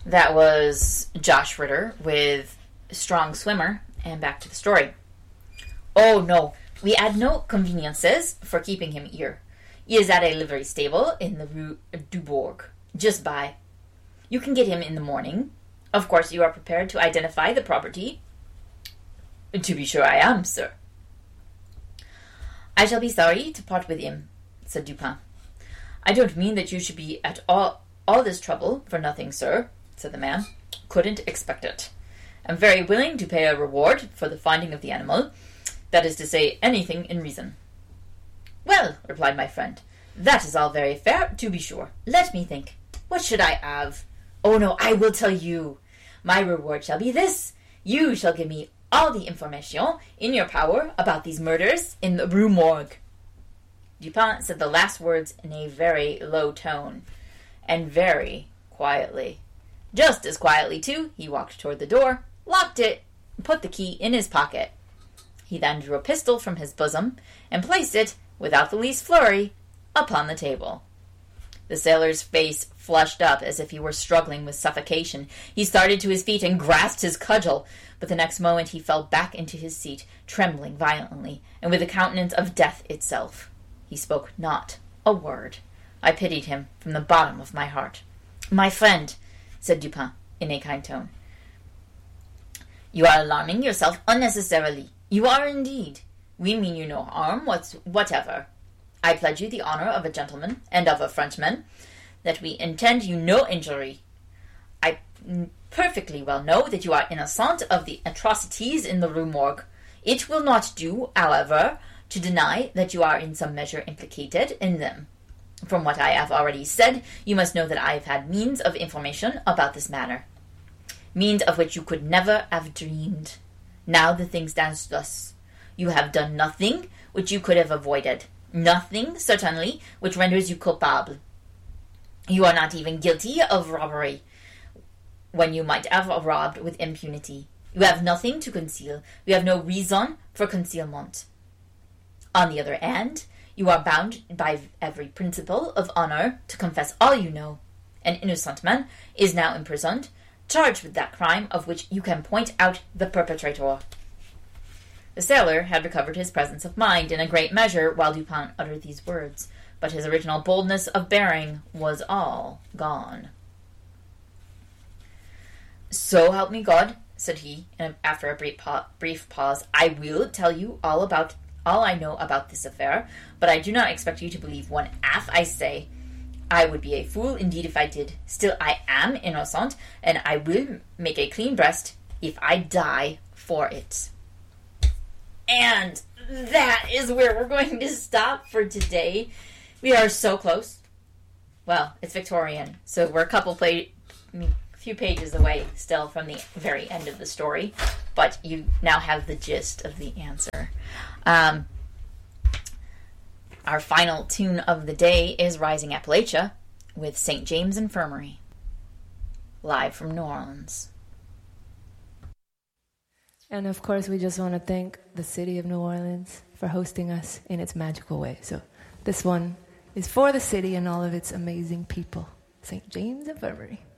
That was Josh Ritter with Strong Swimmer, and back to the story. Oh no, we add no conveniences for keeping him here. He is at a livery stable in the Rue Dubourg, just by. You can get him in the morning. Of course, you are prepared to identify the property. To be sure I am, sir. I shall be sorry to part with him, said Dupin. I don't mean that you should be at all this trouble for nothing, sir, said the man. Couldn't expect it. I'm very willing to pay a reward for the finding of the animal. That is to say, anything in reason. Well, replied my friend, that is all very fair, to be sure. Let me think. What should I have? Oh no, I will tell you. My reward shall be this. You shall give me all the information in your power about these murders in the Rue Morgue. Dupin said the last words in a very low tone, and very quietly. Just as quietly, too, he walked toward the door, locked it, and put the key in his pocket. He then drew a pistol from his bosom, and placed it, without the least flurry, upon the table. The sailor's face flushed up as if he were struggling with suffocation. He started to his feet and grasped his cudgel, but the next moment he fell back into his seat, trembling violently, and with the countenance of death itself. He spoke not a word. I pitied him from the bottom of my heart. My friend, said Dupin, in a kind tone, you are alarming yourself unnecessarily. You are indeed. We mean you no harm whatever. I pledge you the honor of a gentleman and of a Frenchman that we intend you no injury. I perfectly well know that you are innocent of the atrocities in the Rue Morgue. It will not do, however, to deny that you are in some measure implicated in them. From what I have already said, you must know that I have had means of information about this matter. Means of which you could never have dreamed. Now the thing stands thus. You have done nothing which you could have avoided. Nothing, certainly, which renders you culpable. You are not even guilty of robbery, when you might have robbed with impunity. You have nothing to conceal. You have no reason for concealment. On the other hand, you are bound by every principle of honor to confess all you know. An innocent man is now imprisoned, charged with that crime of which you can point out the perpetrator. The sailor had recovered his presence of mind in a great measure while Dupin uttered these words, but his original boldness of bearing was all gone. So help me God, said he, after a brief pause, I will tell you all I know about this affair, but I do not expect you to believe one half I say. I would be a fool indeed if I did. Still, I am innocent, and I will make a clean breast if I die for it. And that is where we're going to stop for today. We are so close. Well, it's Victorian, so we're a few pages away still from the very end of the story, but you now have the gist of the answer. Our final tune of the day is Rising Appalachia with St. James Infirmary, live from New Orleans. And of course, we just want to thank the city of New Orleans for hosting us in its magical way. So this one is for the city and all of its amazing people. St. James Infirmary.